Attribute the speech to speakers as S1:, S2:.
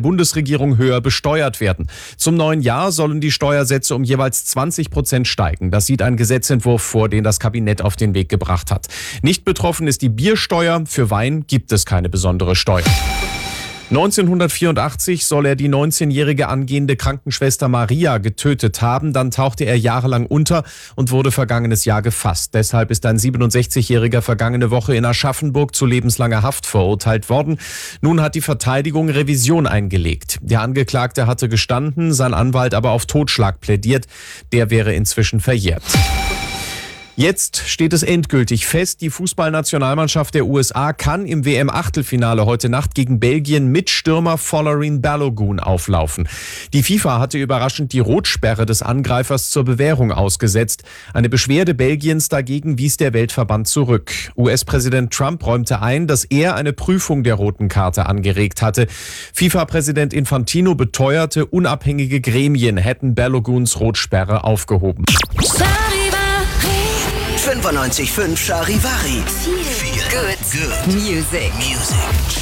S1: Bundesregierung höher besteuert werden. Zum neuen Jahr sollen die Steuersätze um jeweils 20% steigen. Das sieht ein Gesetzentwurf vor, den das Kabinett auf den Weg gebracht hat. Nicht betroffen ist die Biersteuer. Für Wein gibt es keine besondere Steuer. 1984 soll er die 19-jährige angehende Krankenschwester Maria getötet haben. Dann tauchte er jahrelang unter und wurde vergangenes Jahr gefasst. Deshalb ist ein 67-Jähriger vergangene Woche in Aschaffenburg zu lebenslanger Haft verurteilt worden. Nun hat die Verteidigung Revision eingelegt. Der Angeklagte hatte gestanden, sein Anwalt aber auf Totschlag plädiert. Der wäre inzwischen verjährt. Jetzt steht es endgültig fest, die Fußballnationalmannschaft der USA kann im WM-Achtelfinale heute Nacht gegen Belgien mit Stürmer Folarin Balogun auflaufen. Die FIFA hatte überraschend die Rotsperre des Angreifers zur Bewährung ausgesetzt. Eine Beschwerde Belgiens dagegen wies der Weltverband zurück. US-Präsident Trump räumte ein, dass er eine Prüfung der roten Karte angeregt hatte. FIFA-Präsident Infantino beteuerte, unabhängige Gremien hätten Baloguns Rotsperre aufgehoben.
S2: 95.5 Charivari. Feel good. Music.